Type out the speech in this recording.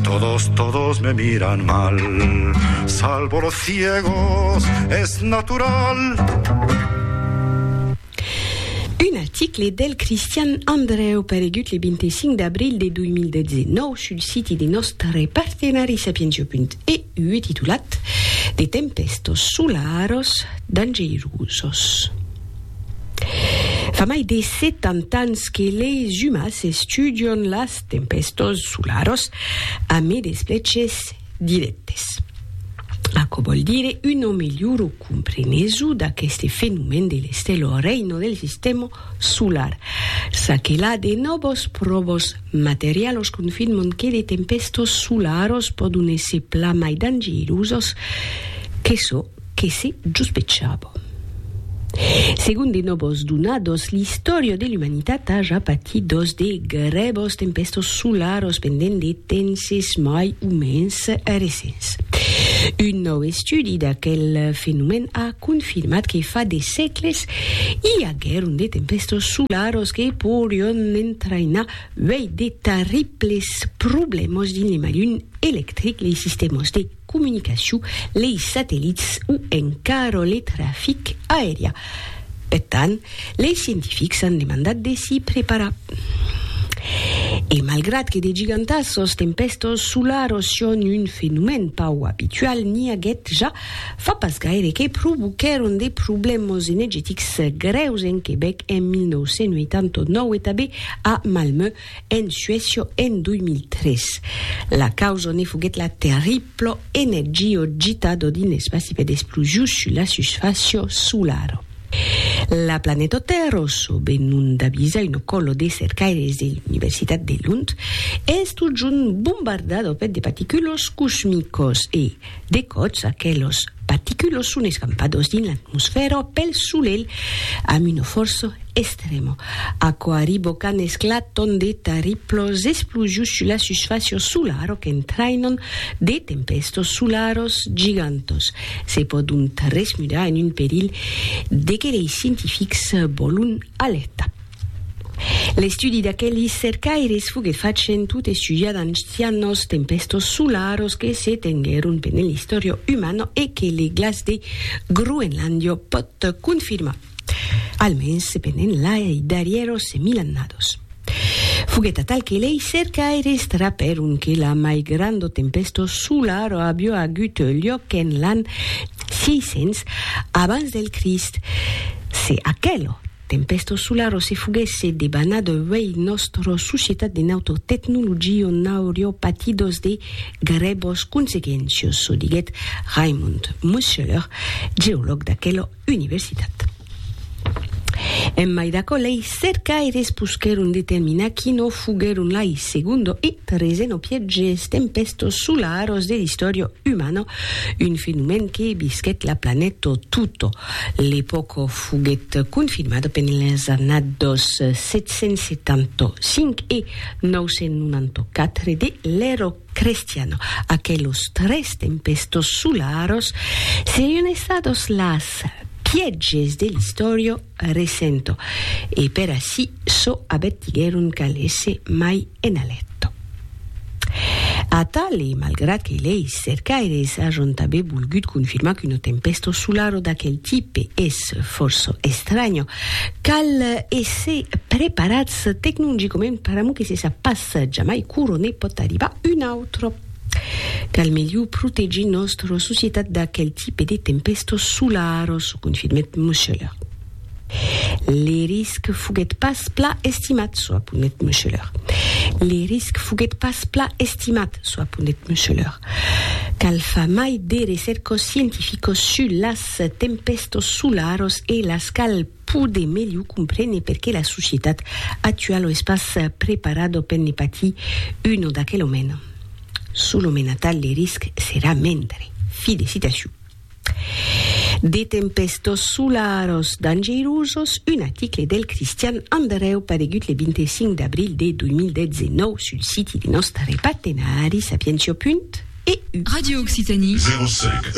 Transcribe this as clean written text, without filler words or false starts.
Todos me miran mal, salvo los ciegos, es natural. Un article del Cristian Andreu paregut le 25 d'abril de 2019 sul siti dei nostri partenari Sapientio.eu titulat De tempestos solaros dangerosos. Fa mai de 70 ans que les humains estudian las tempestos solaros a me despleces directes. Acco vuol dire un migliore compreneso da queste fenomeni dell'estesso reino del sistema solar. Sa che la de novos provos materialos confirman que de tempestos solaros podun esse pla mai dangerosos que se giuspecciavo. Según de novos dunados, l'historia de l'umanitat ha ja patidos de grebos tempestos solaros pendent de tenses mai umens recents. Un nou estudi d'aquel fenomen ha confirmat que fa de segles hi hagueren de tempestos solaros que podien entrainar vei de terribles problemes dins l'emallun elèctric, les sistemes de comunicació, les satèl·lits o encara le tràfic aèria. Per tant, les científics han demandat de s'hi preparar. E malgrat que de gigantassos tempestos solaros són un fenomen pau habitual, n'hi haguet ja fa pas gaire que provoquèron de problemes energètics greus en Quebec en 1989 e també a Malmö en Suècia en 2003. La causa ne fuguet la terrible energia agitata din l'espaci per d'explosió sur la surface solare. La planeta Terra, sob un d'avisa un collo de cercaires de l'Universitat de Lund, és tot junt bombardado per de partículos cósmicos e, de cots, aquellos partículos són escampados dins l'atmosfera pel Soleil amb una força extrema. Acco arribocan esclaton de terribles explosions sur la surface solar que entrainan de tempestos solaros gigantos. Se podun transmutar en un perill de que les científics volen alertar. L'estudi d'aquells cercaires fuguet facent tot estudiat ancianos tempestos solaros que se tengueron per l'història humana e que le glaç de Groenlàndia pot confirmar. Almens penen la darrieros 1000 annados. Fuguet a tal que les cercaires traperon que la mai grande tempesto solar abbia agut lloc en l'any 600 abans del Crist. Se aquello tempesto solaro se fuguesse debanado vei nostra societat de nautotecnologia n'aurio patidos de grebos consequencios, so diguet Raymond Muscheler, geolog d'aquella universitat. En mai d'acò, les cercaires busqueron determinar quino fugueron lai segundo e treseno piegges tempestos solaros de l'historia umana, un fenomen que bisquet la planeta tutto. L'epoca fuguet confirmada per les annados 775 e 994 de l'era cristiano. Aquellos tres tempestos solaros serion estados las piegges de l'historia recente e per así so avertigueron calesse mai en aletto. A tale, malgrat que les cercaires hagin també volgut confirmar qu'una tempesta solar d'aquel type és força estranya, cal ésser preparats tecnologicament per a que se sa pas jamais corone pot arribar un altre. Cal millor protegir nostra societat d'aquel type de tempestos solaros, confirmet Muscheler. Les risques fuguet pas pla estimat, so apunet Muscheler. Les risques fuguet pas pla estimat, so apunet Muscheler. Cal fa mai de recercos científicos sur las tempestos solaros e las cal pude meglio comprene perché la societat attuale è pas preparado per ne patir uno d'aquel omeno. Solo menatal le risc serà mentre. Fide citation. De tempestos solaros dangerosos, un article del Cristian Andreu paregut le 25 d'abril de 2019 sul siti di nostri partenari Sapientio.eu. Radio Occitanie 05